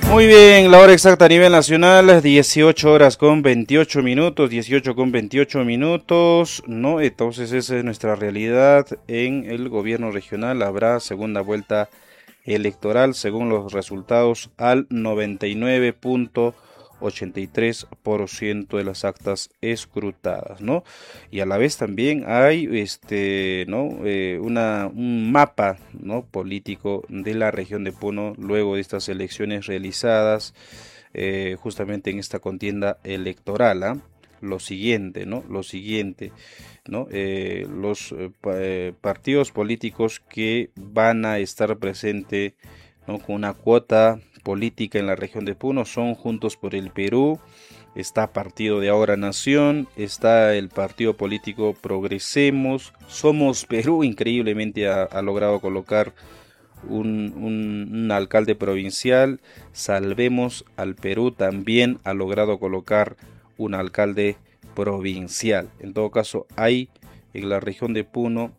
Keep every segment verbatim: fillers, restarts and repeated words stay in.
Muy bien, la hora exacta a nivel nacional, dieciocho horas con veintiocho minutos, dieciocho con veintiocho minutos, ¿no? Entonces esa es nuestra realidad en el gobierno regional. Habrá segunda vuelta electoral según los resultados al noventa y nueve punto ochenta y tres por ciento de las actas escrutadas, ¿no? Y a la vez también hay este, ¿no? Eh, una, un mapa, ¿no? político de la región de Puno luego de estas elecciones realizadas eh, justamente en esta contienda electoral, ¿ah? Lo siguiente, ¿no? Lo siguiente, ¿no? Eh, los eh, pa- eh, partidos políticos que van a estar presentes, ¿no? con una cuota política en la región de Puno son Juntos por el Perú, está Partido de Ahora Nación, está el partido político Progresemos, Somos Perú, increíblemente ha, ha logrado colocar un, un, un alcalde provincial, Salvemos al Perú también ha logrado colocar un alcalde provincial. En todo caso, hay en la región de Puno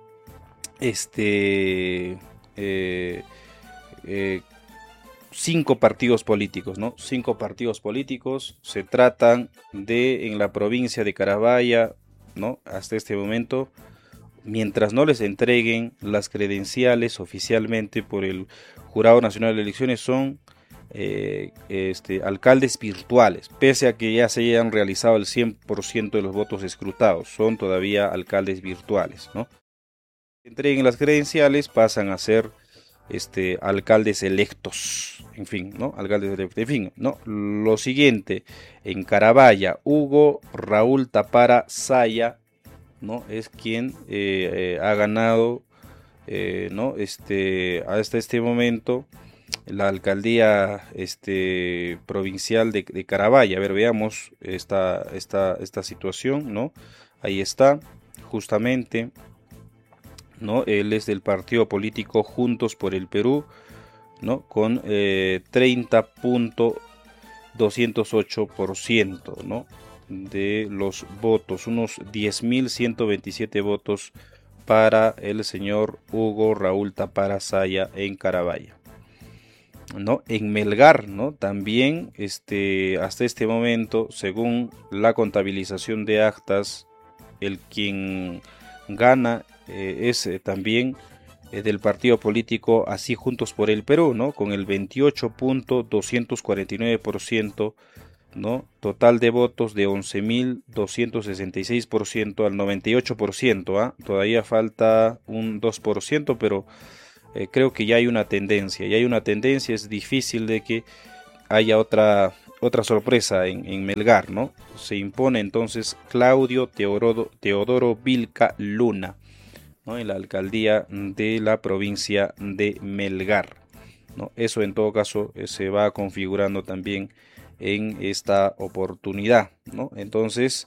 este eh, eh, cinco partidos políticos, ¿no? Cinco partidos políticos se tratan de en la provincia de Carabaya, ¿no? Hasta este momento, mientras no les entreguen las credenciales oficialmente por el Jurado Nacional de Elecciones, son eh, este, alcaldes virtuales, pese a que ya se hayan realizado el cien por ciento de los votos escrutados, son todavía alcaldes virtuales, ¿no? Entreguen las credenciales, pasan a ser este, alcaldes electos, en fin, ¿no? Alcaldes electos, en fin, ¿no? Lo siguiente, en Carabaya, Hugo Raúl Tapara Saya, ¿no? Es quien eh, eh, ha ganado, eh, ¿no? Este, hasta este momento la alcaldía este, provincial de, de Carabaya. A ver, veamos esta, esta, esta situación, ¿no? Ahí está, justamente, ¿no? Él es del partido político Juntos por el Perú, ¿no? Con eh, treinta punto doscientos ocho por ciento, ¿no? de los votos, unos diez mil ciento veintisiete votos para el señor Hugo Raúl Tapara Saya en Carabaya, ¿no? En Melgar, ¿no? También este, hasta este momento, según la contabilización de actas, el quien gana eh, es eh, también eh, del partido político Así Juntos por el Perú, ¿no? Con el veintiocho punto doscientos cuarenta y nueve por ciento, ¿no? Total de votos de once mil doscientos sesenta y seis por ciento al noventa y ocho por ciento, ¿ah? Todavía falta un dos por ciento, pero eh, creo que ya hay una tendencia, ya hay una tendencia, es difícil de que haya otra, otra sorpresa en, en Melgar, ¿no? Se impone entonces Claudio Teodoro, Teodoro Vilca Luna, ¿no? En la alcaldía de la provincia de Melgar, ¿no? Eso en todo caso eh, se va configurando también en esta oportunidad, ¿no? Entonces,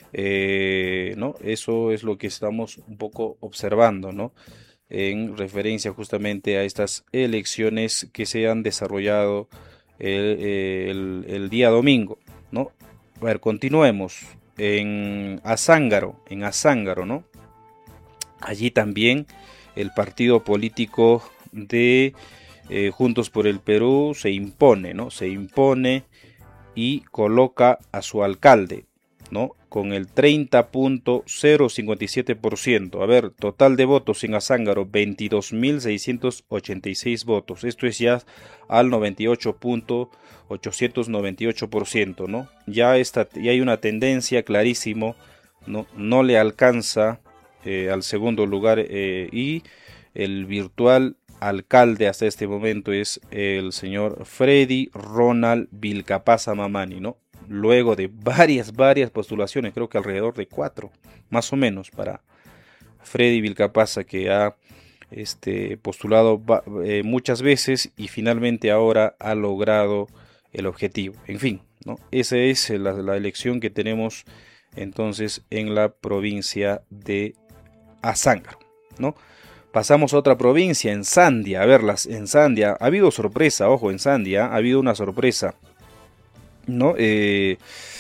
eh, ¿no? Eso es lo que estamos un poco observando, ¿no? En referencia justamente a estas elecciones que se han desarrollado el, el, el día domingo, ¿no? A ver, continuemos. En Azángaro, en Azángaro, ¿no? Allí también el partido político de eh, Juntos por el Perú se impone, ¿no? Se impone y coloca a su alcalde, ¿no? Con el treinta punto cero cincuenta y siete por ciento. A ver, total de votos en Azángaro, veintidós mil seiscientos ochenta y seis votos. Esto es ya al noventa y ocho punto ochocientos noventa y ocho por ciento, ¿no? Ya, está, ya hay una tendencia clarísimo, ¿no? No le alcanza eh, al segundo lugar eh, y el virtual alcalde hasta este momento es el señor Freddy Ronald Vilcapasa Mamani, ¿no? Luego de varias, varias postulaciones, creo que alrededor de cuatro, más o menos, para Freddy Vilcapasa, que ha este, postulado eh, muchas veces y finalmente ahora ha logrado el objetivo. En fin, ¿no? Esa es la, la elección que tenemos entonces en la provincia de Azángaro, ¿no? Pasamos a otra provincia, en Sandia. A verlas, en Sandia ha habido sorpresa, ojo, en Sandia ha habido una sorpresa, ¿no? Eh,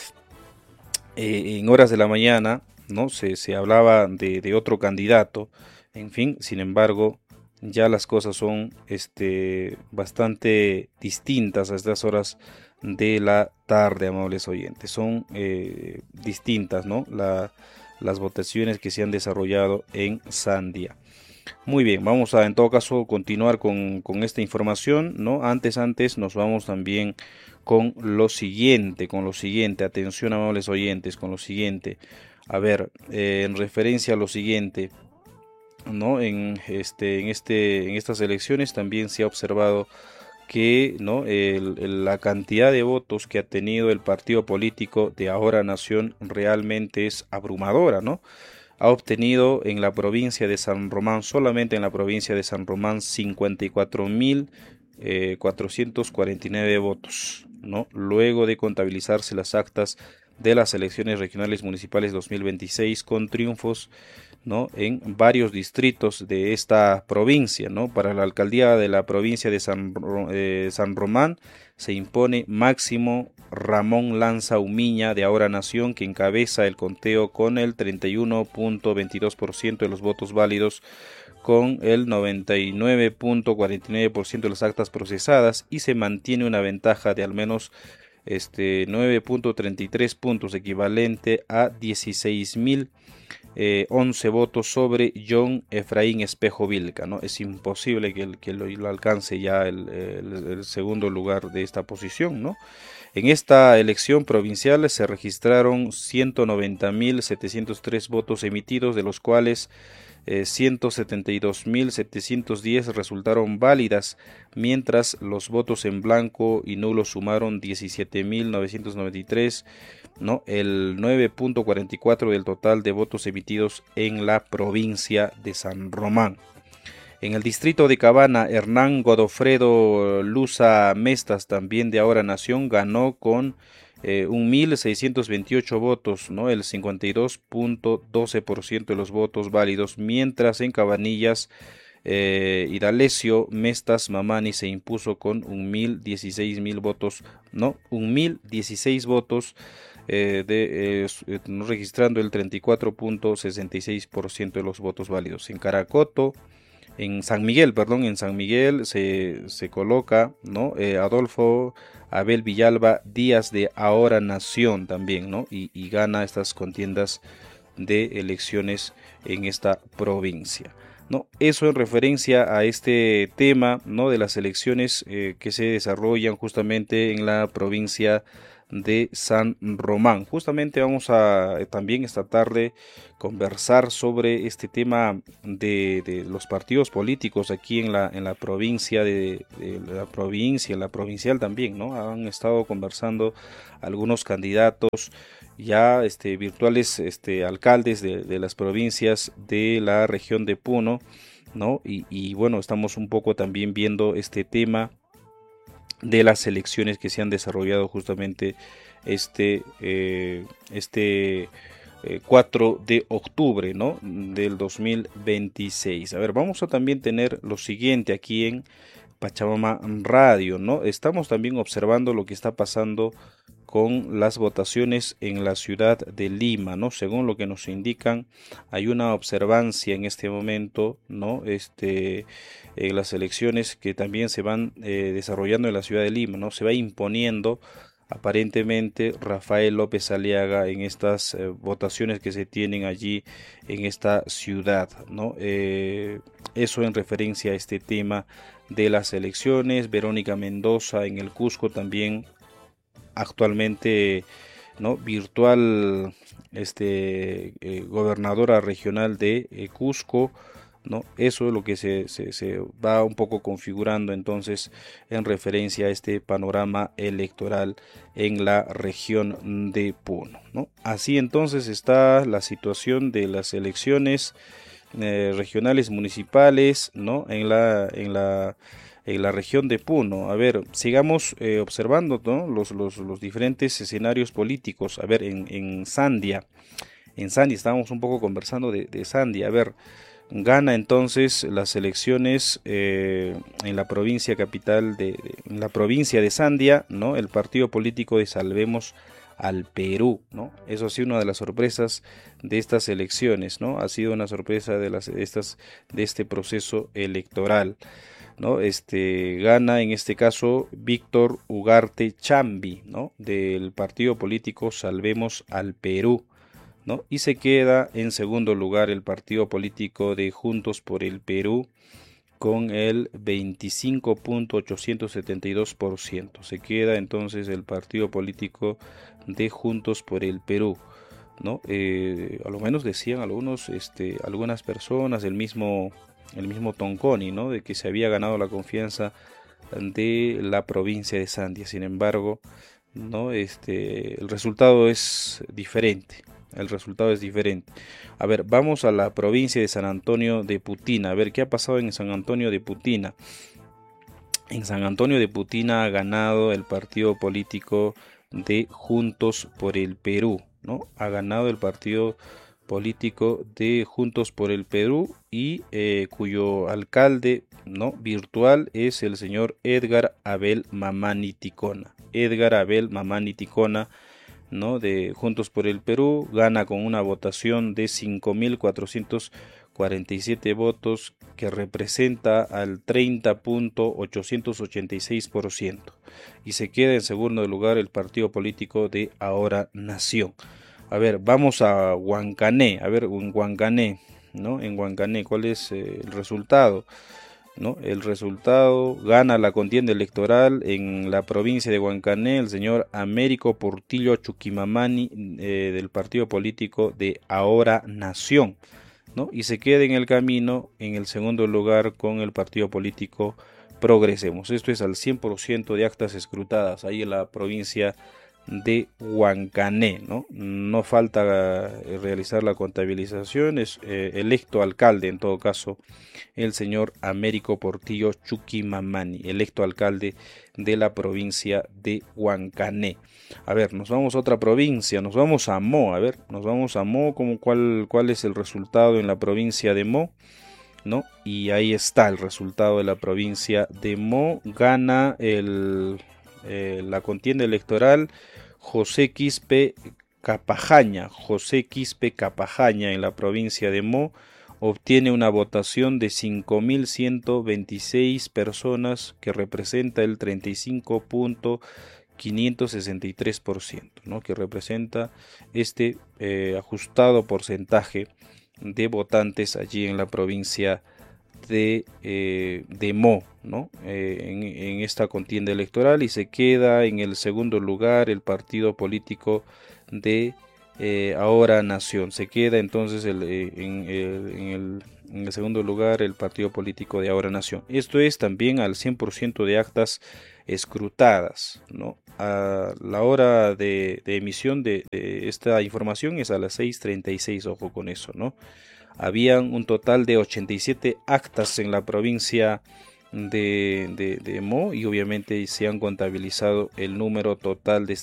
eh, en horas de la mañana, ¿no? Se, se hablaba de, de otro candidato, en fin, sin embargo, ya las cosas son este, bastante distintas a estas horas de la tarde, amables oyentes. Son eh, distintas, ¿no? La, las votaciones que se han desarrollado en Sandia. Muy bien, vamos a en todo caso continuar con, con esta información, ¿no? Antes, antes nos vamos también con lo siguiente, con lo siguiente, atención amables oyentes, con lo siguiente. A ver, eh, en referencia a lo siguiente, ¿no? En, este, en, este, en estas elecciones también se ha observado que, ¿no? el, el, la cantidad de votos que ha tenido el partido político de Ahora Nación realmente es abrumadora, ¿no? Ha obtenido en la provincia de San Román, solamente en la provincia de San Román, cincuenta y cuatro mil cuatrocientos cuarenta y nueve votos, ¿no? Luego de contabilizarse las actas de las elecciones regionales municipales dos mil veintiséis con triunfos, ¿no? En varios distritos de esta provincia, ¿no? Para la alcaldía de la provincia de San, eh, San Román se impone Máximo Ramón Lanza Umiña de Ahora Nación, que encabeza el conteo con el treinta y uno punto veintidós por ciento de los votos válidos, con el noventa y nueve punto cuarenta y nueve por ciento de las actas procesadas, y se mantiene una ventaja de al menos este, nueve punto treinta y tres puntos, equivalente a dieciséis mil once votos sobre John Efraín Espejo Vilca, ¿no? Es imposible que, el, que lo, lo alcance ya el, el, el segundo lugar de esta posición, ¿no? En esta elección provincial se registraron ciento noventa mil setecientos tres votos emitidos, de los cuales eh, ciento setenta y dos mil setecientos diez resultaron válidas, mientras los votos en blanco y nulos sumaron diecisiete mil novecientos noventa y tres, ¿no? El nueve punto cuarenta y cuatro del total de votos emitidos en la provincia de San Román. En el distrito de Cabana, Hernán Godofredo Luza Mestas, también de Ahora Nación, ganó con eh, mil seiscientos veintiocho votos, ¿no? El cincuenta y dos punto doce por ciento de los votos válidos, mientras en Cabanillas, eh, Idalesio Mestas Mamani se impuso con mil dieciséis mil votos, ¿no? mil dieciséis votos, eh, de, eh, registrando el treinta y cuatro punto sesenta y seis por ciento de los votos válidos. En Caracoto, En San Miguel, perdón, en San Miguel se, se coloca, ¿no? Eh, Adolfo Abel Villalba Díaz de Ahora Nación también, ¿no? Y, y gana estas contiendas de elecciones en esta provincia, ¿no? Eso en referencia a este tema, ¿no? De las elecciones eh, que se desarrollan justamente en la provincia de San Román. Justamente vamos a eh, también esta tarde conversar sobre este tema de, de los partidos políticos aquí en la, en la provincia de, de la provincia, en la provincial también, ¿no? Han estado conversando algunos candidatos ya este, virtuales este, alcaldes de, de las provincias de la región de Puno, ¿no? Y, y bueno, estamos un poco también viendo este tema de las elecciones que se han desarrollado justamente este, eh, este eh, cuatro de octubre, ¿no? Del dos mil veintiséis. A ver, vamos a también tener lo siguiente aquí en Pachamama Radio, ¿no? Estamos también observando lo que está pasando con las votaciones en la ciudad de Lima, ¿no? Según lo que nos indican, hay una observancia en este momento, ¿no? Este, en las elecciones que también se van eh, desarrollando en la ciudad de Lima, ¿no? Se va imponiendo aparentemente Rafael López Aliaga en estas eh, votaciones que se tienen allí en esta ciudad, ¿no? Eh, eso en referencia a este tema de las elecciones. Verónica Mendoza en el Cusco también actualmente, ¿no? Virtual este eh, gobernadora regional de eh, Cusco, ¿no? Eso es lo que se, se, se va un poco configurando entonces en referencia a este panorama electoral en la región de Puno, ¿no? Así entonces está la situación de las elecciones eh, regionales municipales, ¿no? En la, en la en la región de Puno. A ver, sigamos eh, observando, ¿no? los, los, los diferentes escenarios políticos. A ver, en, en Sandia, en Sandia estábamos un poco conversando de, de Sandia. A ver, gana entonces las elecciones eh, en la provincia capital de, de en la provincia de Sandia, ¿no? El partido político de Salvemos al Perú, ¿no? Eso ha sido una de las sorpresas de estas elecciones, ¿no? Ha sido una sorpresa de las estas de este proceso electoral, ¿no? Este gana en este caso Víctor Ugarte Chambi, ¿no? Del partido político Salvemos al Perú, ¿no? Y se queda en segundo lugar el partido político de Juntos por el Perú con el veinticinco punto ochocientos setenta y dos por ciento. Se queda entonces el partido político de Juntos por el Perú, ¿no? Eh, a lo menos decían algunos, este, algunas personas, el mismo, el mismo Tonconi, ¿no? De que se había ganado la confianza de la provincia de Sandia. Sin embargo, ¿no? Este, el resultado es diferente. El resultado es diferente. A ver, vamos a la provincia de San Antonio de Putina. A ver, ¿qué ha pasado en San Antonio de Putina? En San Antonio de Putina ha ganado el partido político de Juntos por el Perú, ¿no? Ha ganado el partido político de Juntos por el Perú y eh, cuyo alcalde, ¿no? virtual es el señor Edgar Abel Mamani Ticona. Edgar Abel Mamani Ticona, ¿no? de Juntos por el Perú, gana con una votación de cinco mil cuatrocientos cuarenta y siete votos, que representa al treinta punto ochocientos ochenta y seis por ciento, y se queda en segundo lugar el partido político de Ahora Nación. A ver, vamos a Huancané, a ver, en Huancané, ¿no? En Huancané, ¿cuál es eh, el resultado? ¿No? El resultado: gana la contienda electoral en la provincia de Huancané el señor Américo Portillo Chuquimamani, eh, del partido político de Ahora Nación, ¿no? Y se queda en el camino en el segundo lugar con el partido político Progresemos. Esto es al cien por ciento de actas escrutadas ahí en la provincia de Huancané, ¿no? No falta eh, realizar la contabilización. Es eh, electo alcalde, en todo caso, el señor Américo Portillo Chuquimamani, electo alcalde de la provincia de Huancané. A ver, nos vamos a otra provincia, nos vamos a Mo, a ver, nos vamos a Mo, como cuál, cuál es el resultado en la provincia de Mo, ¿no? Y ahí está el resultado de la provincia de Mo. Gana el, eh, la contienda electoral José Quispe Capajaña. José Quispe Capajaña en la provincia de Mo obtiene una votación de cinco mil ciento veintiséis personas, que representa el treinta y cinco punto quinientos sesenta y tres por ciento, ¿no? que representa este eh, ajustado porcentaje de votantes allí en la provincia de, eh, de Mo, ¿no? eh, en, en esta contienda electoral, y se queda en el segundo lugar el partido político de eh, Ahora Nación. Se queda entonces el, eh, en, el, en, el, en el segundo lugar el partido político de Ahora Nación. Esto es también al cien por ciento de actas escrutadas, ¿no? A la hora de, de emisión de, de esta información es a las seis treinta y seis, ojo con eso, ¿no? Habían un total de ochenta y siete actas en la provincia de, de, de Mo, y obviamente se han contabilizado el número total de